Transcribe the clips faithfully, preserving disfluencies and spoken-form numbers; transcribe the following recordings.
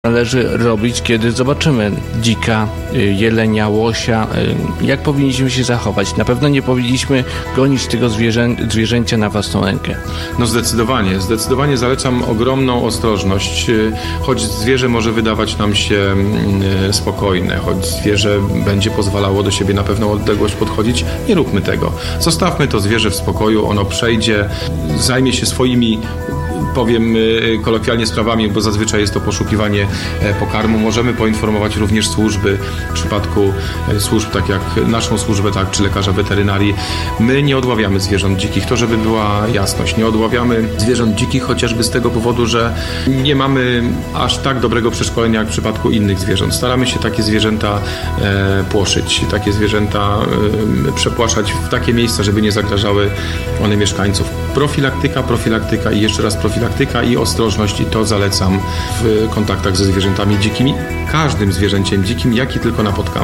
należy robić, kiedy zobaczymy dzika, jelenia, łosia? Jak powinniśmy się zachować? Na pewno nie powinniśmy gonić tego zwierzę, zwierzęcia na własną rękę. No zdecydowanie. Zdecydowanie zalecam ogromną ostrożność. Choć zwierzę może wydawać nam się spokojne, choć zwierzę będzie pozwalało do siebie na pewną odległość podchodzić, nie róbmy tego. Zostawmy to zwierzę w spokoju, ono przejdzie, zajmie się swoimi, powiem kolokwialnie, sprawami, bo zazwyczaj jest to poszukiwanie pokarmu. Możemy poinformować również służby, w przypadku służb, tak jak naszą służbę, tak, czy lekarza weterynarii. My nie odławiamy zwierząt dzikich, to żeby była jasność. Nie odławiamy zwierząt dzikich chociażby z tego powodu, że nie mamy aż tak dobrego przeszkolenia jak w przypadku innych zwierząt. Staramy się takie zwierzęta e, płoszyć, takie zwierzęta e, przepłaszać w takie miejsca, żeby nie zagrażały one mieszkańców. Profilaktyka, profilaktyka i jeszcze raz profilaktyka i ostrożność, i to zalecam w kontaktach ze zwierzętami dzikimi, każdym zwierzęciem dzikim, jaki tylko napotkamy.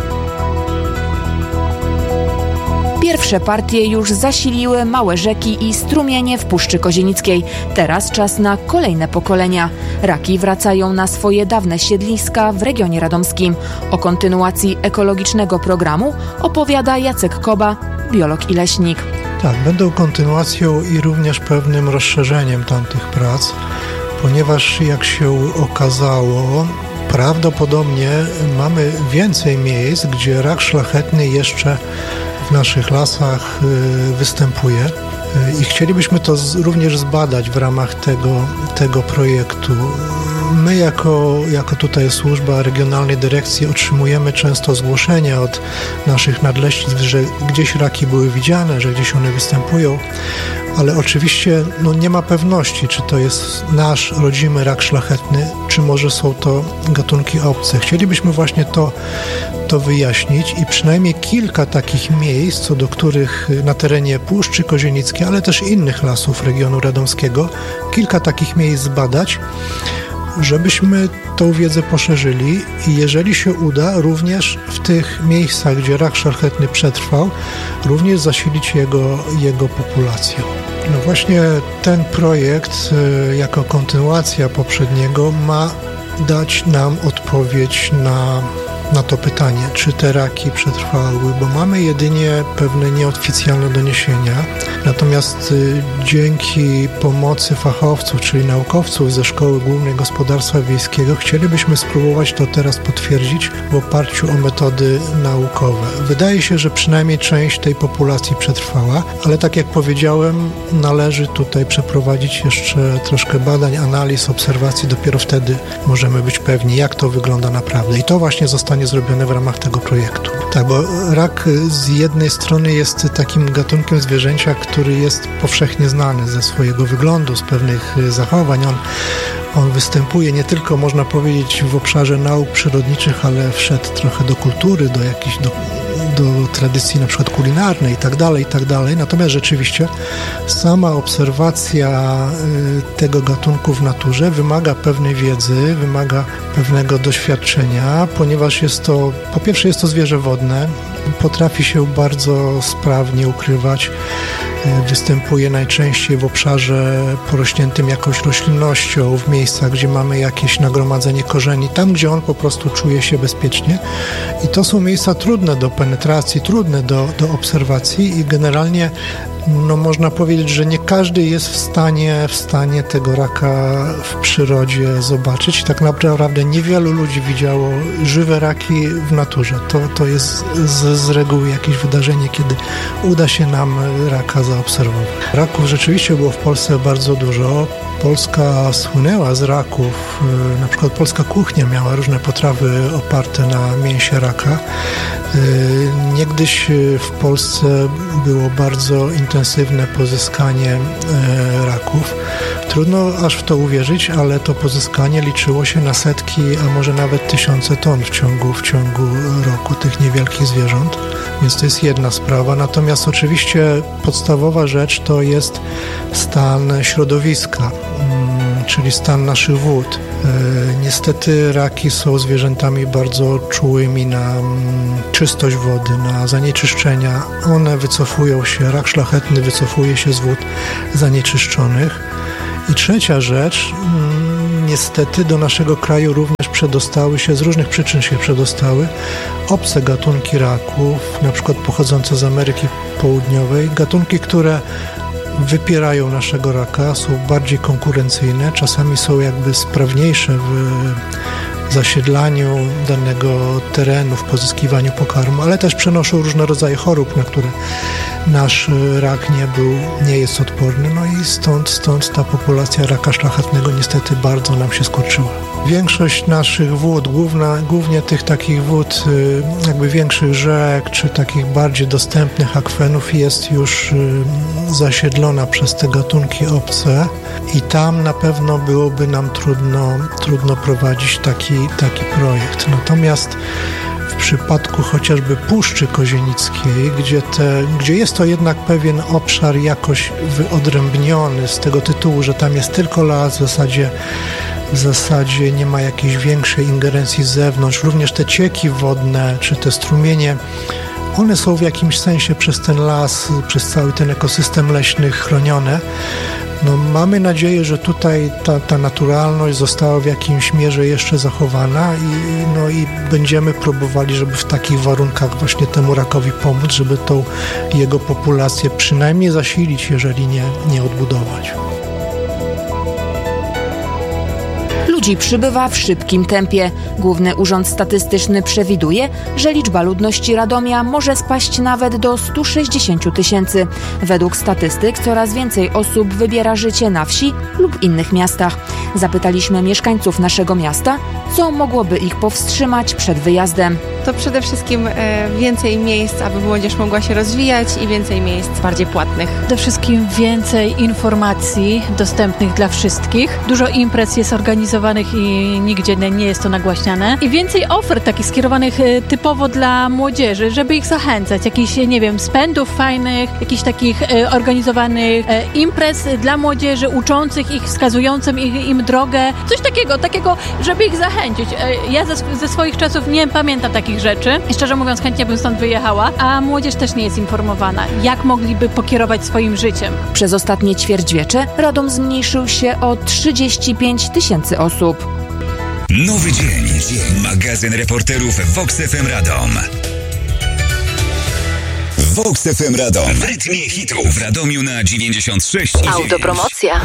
Pierwsze partie już zasiliły małe rzeki i strumienie w Puszczy Kozienickiej. Teraz czas na kolejne pokolenia. Raki wracają na swoje dawne siedliska w regionie radomskim. O kontynuacji ekologicznego programu opowiada Jacek Koba, biolog i leśnik. Tak, będą kontynuacją i również pewnym rozszerzeniem tamtych prac, ponieważ jak się okazało, prawdopodobnie mamy więcej miejsc, gdzie rak szlachetny jeszcze w naszych lasach występuje i chcielibyśmy to również zbadać w ramach tego, tego projektu. My jako, jako tutaj służba regionalnej dyrekcji otrzymujemy często zgłoszenia od naszych nadleśnictw, że gdzieś raki były widziane, że gdzieś one występują, ale oczywiście no, nie ma pewności, czy to jest nasz rodzimy rak szlachetny, czy może są to gatunki obce. Chcielibyśmy właśnie to, to wyjaśnić i przynajmniej kilka takich miejsc, co do których na terenie Puszczy Kozienickiej, ale też innych lasów regionu radomskiego, kilka takich miejsc zbadać, żebyśmy tą wiedzę poszerzyli i jeżeli się uda, również w tych miejscach, gdzie rak szlachetny przetrwał, również zasilić jego, jego populację. No właśnie ten projekt jako kontynuacja poprzedniego ma dać nam odpowiedź na na to pytanie, czy te raki przetrwały, bo mamy jedynie pewne nieoficjalne doniesienia. Natomiast y, dzięki pomocy fachowców, czyli naukowców ze Szkoły Głównej Gospodarstwa Wiejskiego, chcielibyśmy spróbować to teraz potwierdzić w oparciu o metody naukowe. Wydaje się, że przynajmniej część tej populacji przetrwała, ale tak jak powiedziałem, należy tutaj przeprowadzić jeszcze troszkę badań, analiz, obserwacji. Dopiero wtedy możemy być pewni, jak to wygląda naprawdę. I to właśnie zostanie zrobione w ramach tego projektu. Tak, bo rak z jednej strony jest takim gatunkiem zwierzęcia, który jest powszechnie znany ze swojego wyglądu, z pewnych zachowań. On, on występuje nie tylko, można powiedzieć, w obszarze nauk przyrodniczych, ale wszedł trochę do kultury, do jakichś do, do tradycji na przykład kulinarnej i tak dalej, i tak dalej. Natomiast rzeczywiście sama obserwacja tego gatunku w naturze wymaga pewnej wiedzy, wymaga pewnego doświadczenia, ponieważ jest to, po pierwsze jest to zwierzę wodne, potrafi się bardzo sprawnie ukrywać, występuje najczęściej w obszarze porośniętym jakąś roślinnością, w miejscach, gdzie mamy jakieś nagromadzenie korzeni, tam, gdzie on po prostu czuje się bezpiecznie. I to są miejsca trudne do penetracji, trudne do, do obserwacji i generalnie no można powiedzieć, że nie każdy jest w stanie, w stanie tego raka w przyrodzie zobaczyć. Tak naprawdę niewielu ludzi widziało żywe raki w naturze. To, to jest z, z reguły jakieś wydarzenie, kiedy uda się nam raka zaobserwować. Raków rzeczywiście było w Polsce bardzo dużo. Polska słynęła z raków. Na przykład polska kuchnia miała różne potrawy oparte na mięsie raka. Niegdyś w Polsce było bardzo intensywne pozyskanie raków. Trudno aż w to uwierzyć, ale to pozyskanie liczyło się na setki, a może nawet tysiące ton w ciągu, w ciągu roku tych niewielkich zwierząt. Więc to jest jedna sprawa. Natomiast oczywiście podstawowa rzecz to jest stan środowiska, czyli stan naszych wód. Niestety raki są zwierzętami bardzo czułymi na czystość wody, na zanieczyszczenia. One wycofują się, rak szlachetny wycofuje się z wód zanieczyszczonych. I trzecia rzecz, niestety do naszego kraju również przedostały się, z różnych przyczyn się przedostały, obce gatunki raków, na przykład pochodzące z Ameryki Południowej, gatunki, które wypierają naszego raka, są bardziej konkurencyjne, czasami są jakby sprawniejsze w zasiedlaniu danego terenu, w pozyskiwaniu pokarmu, ale też przenoszą różne rodzaje chorób, na które nasz rak nie był, nie jest odporny, no i stąd, stąd ta populacja raka szlachetnego niestety bardzo nam się skurczyła. Większość naszych wód, główna, głównie tych takich wód, jakby większych rzek, czy takich bardziej dostępnych akwenów jest już zasiedlona przez te gatunki obce i tam na pewno byłoby nam trudno, trudno prowadzić taki, taki projekt. Natomiast w przypadku chociażby Puszczy Kozienickiej, gdzie, te, gdzie jest to jednak pewien obszar jakoś wyodrębniony z tego tytułu, że tam jest tylko las, w zasadzie W zasadzie nie ma jakiejś większej ingerencji z zewnątrz. Również te cieki wodne, czy te strumienie, one są w jakimś sensie przez ten las, przez cały ten ekosystem leśny chronione. No, mamy nadzieję, że tutaj ta, ta naturalność została w jakimś mierze jeszcze zachowana i, no, i będziemy próbowali, żeby w takich warunkach właśnie temu rakowi pomóc, żeby tą jego populację przynajmniej zasilić, jeżeli nie, nie odbudować. Ludzi przybywa w szybkim tempie. Główny Urząd Statystyczny przewiduje, że liczba ludności Radomia może spaść nawet do stu sześćdziesięciu tysięcy. Według statystyk coraz więcej osób wybiera życie na wsi lub innych miastach. Zapytaliśmy mieszkańców naszego miasta, co mogłoby ich powstrzymać przed wyjazdem. To przede wszystkim więcej miejsc, aby młodzież mogła się rozwijać i więcej miejsc bardziej płatnych. Przede wszystkim więcej informacji dostępnych dla wszystkich. Dużo imprez jest organizowanych i nigdzie nie jest to nagłaśniane. I więcej ofert takich skierowanych typowo dla młodzieży, żeby ich zachęcać. Jakichś, nie wiem, spędów fajnych, jakichś takich organizowanych imprez dla młodzieży, uczących ich, wskazujących im drogę. Coś takiego, takiego, żeby ich zachęcić. Ja ze, ze swoich czasów nie pamiętam takich rzeczy. I szczerze mówiąc, chętnie bym stąd wyjechała, a młodzież też nie jest informowana, jak mogliby pokierować swoim życiem. Przez ostatnie ćwierćwiecze Radom zmniejszył się o trzydzieści pięć tysięcy osób. Nowy dzień. Magazyn reporterów Vox F M Radom. Vox F M Radom. W rytmie hitów. W Radomiu na dziewięćdziesiąt sześć i dziewięć. Autopromocja.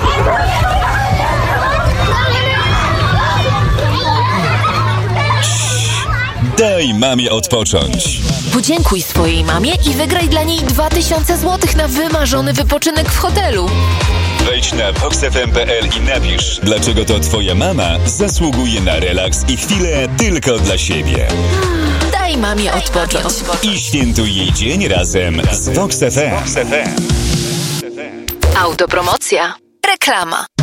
Daj mamie odpocząć. Podziękuj swojej mamie i wygraj dla niej dwa tysiące złotych na wymarzony wypoczynek w hotelu. Wejdź na vox f m kropka p l i napisz, dlaczego to twoja mama zasługuje na relaks i chwilę tylko dla siebie. Daj mamie odpocząć. I świętuj jej dzień razem z Vox F M. Autopromocja. Reklama.